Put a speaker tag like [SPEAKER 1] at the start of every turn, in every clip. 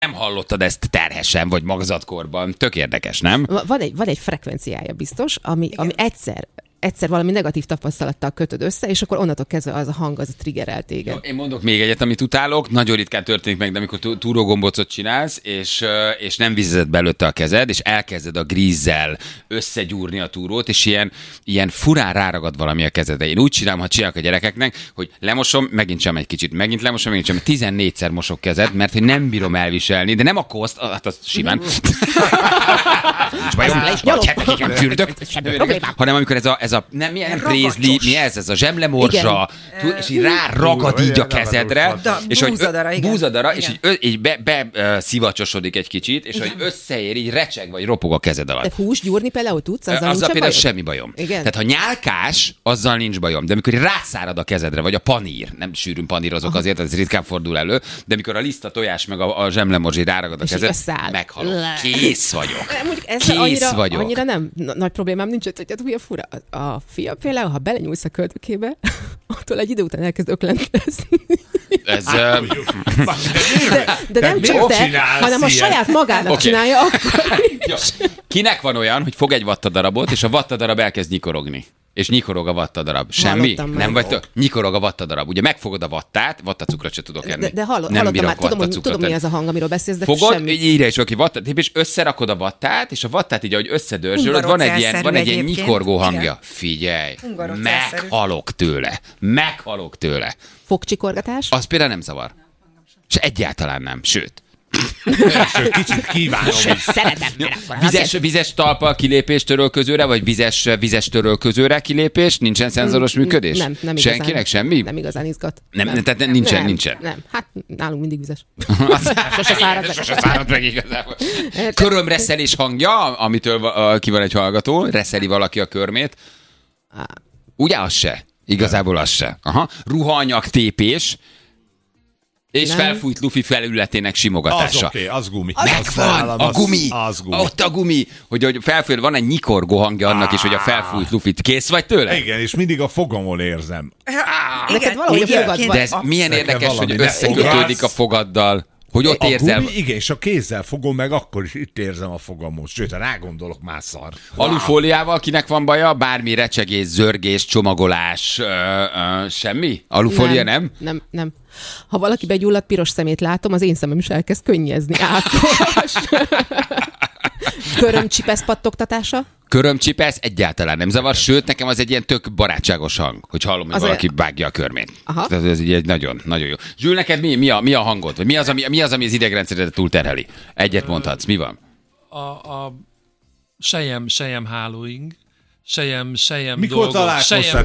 [SPEAKER 1] Nem hallottad ezt terhesen, vagy magzatkorban. Tök érdekes, nem?
[SPEAKER 2] Van egy frekvenciája biztos, ami egyszer valami negatív tapasztalattal kötöd össze, és akkor onnantól kezdve az a hang, az triggerel téged.
[SPEAKER 1] Én mondok még egyet, amit utálok, nagyon ritkán történik meg, de amikor túrógombócot csinálsz, és nem vizezed belőtte a kezed, és elkezded a grízzel összegyúrni a túrót, és ilyen furán ráragad valami a kezedre. Én úgy csinálom, ha csinálok a gyerekeknek, hogy lemosom, megint sem egy kicsit, megint lemosom, megint sem, 14-szer mosok kezed, mert hogy nem bírom elviselni, de nem a koszt, hát az simán. Hetekig nem fürdök, hanem amikor ez a nem prézli, mi ez a zsemlemorzsa, és így ráragad így a kezedre, és hogy búzadara, és így beszivacsosodik egy kicsit, és hogy összeér, így recseg, vagy ropog a kezed alatt.
[SPEAKER 2] De hús gyúrni például tudsz?
[SPEAKER 1] Azzal például semmi bajom. Igen? Tehát ha nyálkás, azzal nincs bajom, de amikor rászárad a kezedre, vagy a panír, nem sűrűn panírozok azért, ez ritkán fordul elő, de amikor a liszta tojás meg a zsemlemorzsi ráragad a kezed, meghalok. Kész vagyok. Kész vagyok.
[SPEAKER 2] Annyira nem nagy problémám nincs, hogy ugye fura. A fiam például, ha belenyúlsz a köldökébe, attól egy idő után elkezd öklendrezni.
[SPEAKER 1] Ez...
[SPEAKER 2] De nem csak te, hanem a saját magának csinálja akkor is.
[SPEAKER 1] Kinek van olyan, hogy fog egy vattadarabot, és a vattadarab elkezd nyikorogni? És nyikorog a vattadarab. Semmi? Nem vagy nyikorog a vattadarab. Ugye megfogod a vattát, vattacukrot se tudok enni.
[SPEAKER 2] De hallottam már, tudom, mi az a hang, amiről beszélsz, de
[SPEAKER 1] fogod,
[SPEAKER 2] semmi.
[SPEAKER 1] Írja is valaki vattát, és összerakod a vattát, és a vattát így, ahogy összedörzsölöd, van egy ilyen nyikorgó hangja. Igen. Figyelj, meghalok tőle.
[SPEAKER 2] Fogcsikorgatás?
[SPEAKER 1] Az például nem zavar. És egyáltalán nem, sőt.
[SPEAKER 3] Kicsit kívánom.
[SPEAKER 2] Szeretem.
[SPEAKER 1] Vizes talpal kilépés törölközőre, vagy vizes törölközőre kilépés? Nincsen szenzoros működés?
[SPEAKER 2] Nem igazán.
[SPEAKER 1] Senkinek semmi?
[SPEAKER 2] Nem igazán izgat.
[SPEAKER 1] Tehát nincsen.
[SPEAKER 2] Nem. Hát nálunk mindig vizes.
[SPEAKER 1] Sose szárad meg igazából. Körömreszelés hangja, amitől ki van egy hallgató, reszeli valaki a körmét. Ugye az se? Igazából az se. Aha. Ruhaanyag tépés. És nem. Felfújt lufi felületének simogatása.
[SPEAKER 3] Az oké, az gumi.
[SPEAKER 1] Megvan, a gumi. Ott a gumi. Hogy felfújt, van egy nyikorgó hangja annak is, hogy a felfújt lufit. Kész vagy tőle?
[SPEAKER 3] Igen, és mindig a fogamon érzem.
[SPEAKER 2] Neked valahogy a fogad van.
[SPEAKER 1] De ez milyen érdekes, hogy összekötődik a fogaddal. Hogy ott érzel.
[SPEAKER 3] Gumi, igen, és a kézzel fogom meg, akkor is itt érzem a fogamot. Sőt, ha rágondolok, már szar.
[SPEAKER 1] Alufóliával kinek van baja? Bármi recsegés, zörgés, csomagolás, semmi? Alufólia nem?
[SPEAKER 2] Nem. Ha valaki begyulladt piros szemét látom, az én szemem is elkezd könnyezni. Ákos. Körömcsipesz pattogtatása?
[SPEAKER 1] Körömcsipesz egyáltalán nem zavar, sőt, nekem az egy ilyen tök barátságos hang, hogy hallom, hogy valaki vágja a körmét. Tehát ez egy nagyon, nagyon jó. Zsül, neked mi a hangod? Vagy mi az, ami az idegrendszeredet túlterheli? Egyet mondhatsz, mi van?
[SPEAKER 4] A sejem hálóing. Sejem
[SPEAKER 3] mikor találkoztál?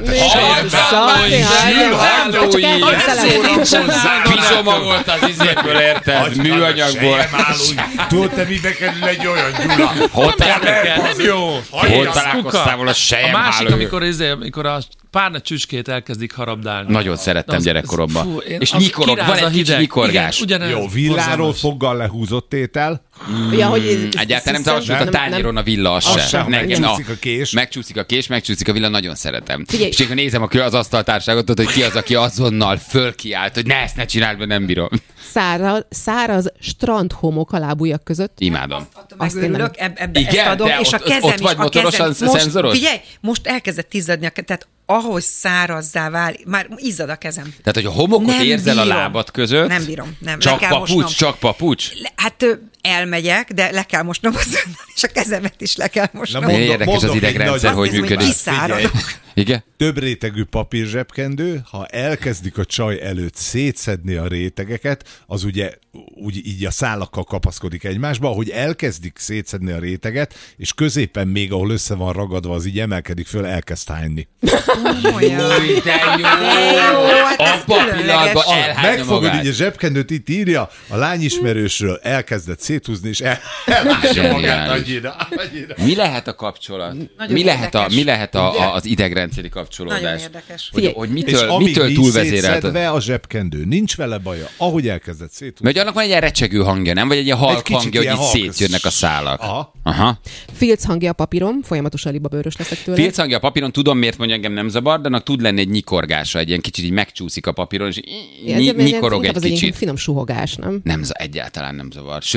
[SPEAKER 1] Pizsoma volt az izéből, érted? Műanyagból.
[SPEAKER 3] Tudod, te mibe kerül egy olyan, Gyula?
[SPEAKER 1] Hol találkoztál volna a sejem hálóing?
[SPEAKER 4] A másik, amikor a párna csücskét elkezdik harabdálni.
[SPEAKER 1] Nagyon szerettem gyerekkoromban. És nyikorog, van egy kicsi nyikorgás.
[SPEAKER 3] Jó, villáról foggal lehúzott étel.
[SPEAKER 1] Egyáltalán nem tavalsult a tányéron a villa, az sem. Megcsúszik a villa, nagyon szeretem. És akkor nézem az asztaltárságot, hogy ki az, aki azonnal fölkiált, hogy ezt ne csináld, mert nem bírom.
[SPEAKER 2] Száraz strandhomok a lábujjak között.
[SPEAKER 1] Imádom.
[SPEAKER 5] Azt megörülök, ebbe
[SPEAKER 1] ezt adom, és a kezem ott vagy motorosan szenzoros?
[SPEAKER 5] Figyelj, most elkezdett izzadni, tehát ahogy szárazzá válik, már izzad a kezem.
[SPEAKER 1] Tehát, hogy a homokot nem érzel bírom. A lábad között.
[SPEAKER 5] Nem bírom. Nem.
[SPEAKER 1] Csak papucs?
[SPEAKER 5] Hát elmegyek, de le kell mosnom és a kezemet is le kell mosnom.
[SPEAKER 1] Érdekes az idegrendszer, hogy működik. Igen?
[SPEAKER 3] Több rétegű papírzsebkendő, ha elkezdik a csaj előtt szétszedni a rétegeket, az ugye úgy így a szálakkal kapaszkodik egymásba, ahogy elkezdik szétszedni a réteget, és középen még, ahol össze van ragadva, az így emelkedik föl, elkezd hányni.
[SPEAKER 1] Új, de jó! Abba a pillanatban elhányja
[SPEAKER 3] megfogod
[SPEAKER 1] magát.
[SPEAKER 3] így a zsebkendőt, itt írja, a lányismerősről elkezdett széthúzni, és elhányja magát annyira.
[SPEAKER 1] Mi lehet a kapcsolat? Mi lehet az idegrendszeri kapcsolat? összekapcsolódás.
[SPEAKER 5] Nagyon érdekes.
[SPEAKER 1] Hogy
[SPEAKER 3] És
[SPEAKER 1] mitől
[SPEAKER 3] amíg nincs
[SPEAKER 1] túlvezérelt.
[SPEAKER 3] szétszedve a zsebkendő, nincs vele baja, ahogy elkezdett szétúzni.
[SPEAKER 1] Mert annak van egy ilyen recsegő hangja, nem? Vagy egy ilyen halk
[SPEAKER 3] kicsit
[SPEAKER 1] hangja, hogy
[SPEAKER 3] ilyen
[SPEAKER 1] így
[SPEAKER 3] halk.
[SPEAKER 1] szétjönnek a szálak.
[SPEAKER 3] Aha.
[SPEAKER 2] Filc hangja a papírom, folyamatosan libabőrös leszek tőle.
[SPEAKER 1] Filc hangja a papíron, tudom miért mondja, engem nem zavar, de annak tud lenni egy nyikorgása, egy ilyen kicsit így megcsúszik a papíron, és nyikorog egy
[SPEAKER 2] Az egy
[SPEAKER 1] kicsit.
[SPEAKER 2] finom suhogás, nem?
[SPEAKER 1] Nem, egyáltalán nem zavar.